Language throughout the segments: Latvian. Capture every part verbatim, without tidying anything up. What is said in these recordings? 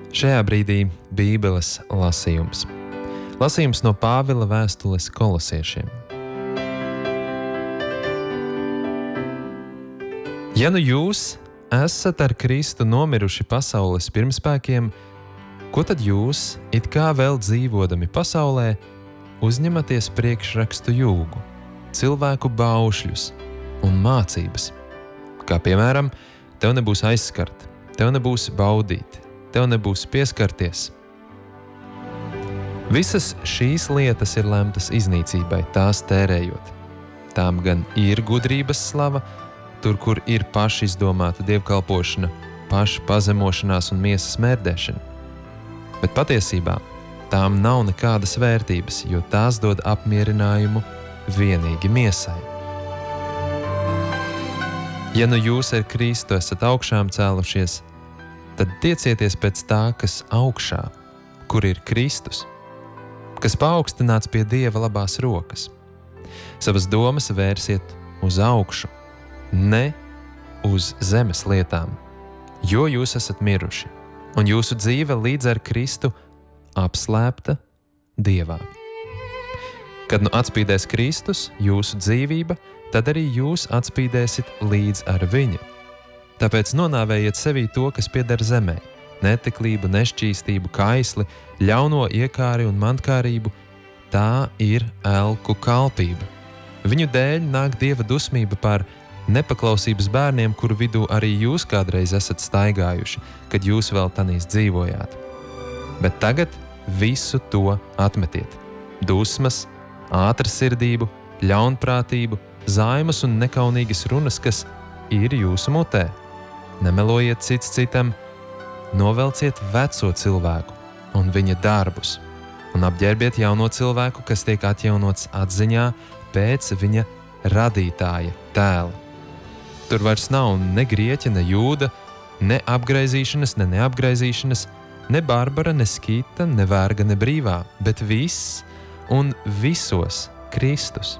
Šajā brīdī Bībeles lasījums. Lasījums no Pāvila vēstules Kolosiešiem. Ja nu jūs esat ar Kristu nomiruši pasaules pirmspēkiem, ko tad jūs, it kā vēl dzīvodami pasaulē, uzņematies priekšrakstu jūgu, cilvēku baušļus un mācības? Kā piemēram, tev nebūs aizskart, tev nebūs baudīt, tev nebūs pieskarties. Visas šīs lietas ir lemtas iznīcībai, tās tērējot. Tām gan ir gudrības slava, tur, kur ir paši izdomāta dievkalpošana, paša pazemošanās un miesas mērdēšana. Bet patiesībā tām nav nekādas vērtības, jo tās dod apmierinājumu vienīgi miesai. Ja nu jūs ar Kristu esat augšām cēlušies, tad tiecieties pēc tā, kas augšā, kur ir Kristus, kas paaugstināts pie Dieva labās rokas. Savas domas vērsiet uz augšu, ne uz zemes lietām, jo jūs esat miruši, un jūsu dzīve līdz ar Kristu apslēpta Dievā. Kad nu atspīdēs Kristus, jūsu dzīvība, tad arī jūs atspīdēsit līdz ar viņu. Tāpēc nonāvējiet sevī to, kas pieder zemē, neteklību, nešķīstību, kaisli, ļauno iekāri un mantkārību. Tā ir elku kalpība. Viņu dēļ nāk Dieva dusmība par nepaklausības bērniem, kuru vidū arī jūs kādreiz esat staigājuši, kad jūs vēl tanīs dzīvojāt. Bet tagad visu to atmetiet. Dusmas, ātrsirdību, ļaunprātību, zaimas un nekaunīgas runas, kas ir jūsu mutē. Nemelojiet cits citam, novelciet veco cilvēku un viņa darbus, un apģērbiet jauno cilvēku, kas tiek atjaunots atziņā pēc viņa radītāja tēla. Tur vairs nav ne grieķa, ne jūda, ne apgraizīšanas, ne neapgraizīšanas, ne barbara, ne skīta, ne verga, ne brīvā, bet viss un visos Kristus.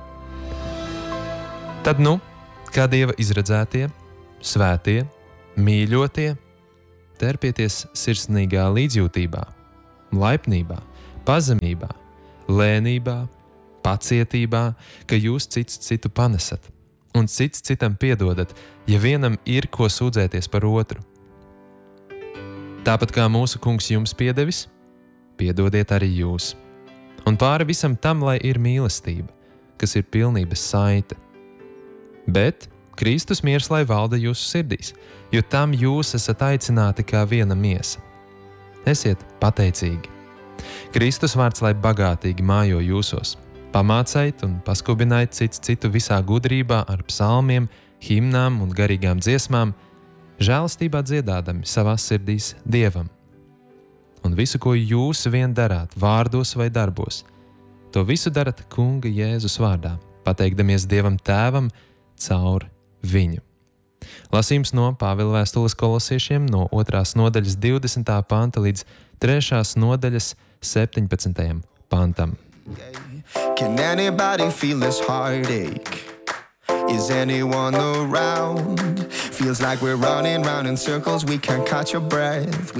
Tad nu, kā Dieva izredzētie, svētie, mīļotie, terpieties sirsnīgā līdzjūtībā, laipnībā, pazemībā, lēnībā, pacietībā, ka jūs cits citu panesat un cits citam piedodat, ja vienam ir ko sūdzēties par otru. Tāpat kā mūsu kungs jums piedevis, piedodiet arī jūs. Un pāri visam tam, lai ir mīlestība, kas ir pilnības saite. Bet Kristus miers, lai valda jūsu sirdīs, jo tam jūs esat aicināti kā viena miesa. Esiet pateicīgi. Kristus vārds, lai bagātīgi mājo jūsos. Pamācēt un paskubināt cits citu visā gudrībā ar psalmiem, himnām un garīgām dziesmām, žēlastībā dziedādami savās sirdīs Dievam. Un visu, ko jūs vien darāt, vārdos vai darbos, to visu darat Kunga Jēzus vārdā, pateikdamies Dievam Tēvam caur viņu. Lasījums no Pāvila vēstules Kolosiešiem no otrās nodaļas divdesmitā panta līdz trešās nodaļas septiņpadsmitajam pantam. Can anybody feel this heartache? Is anyone around? Feels like we're running round in circles, we can't catch our breath. We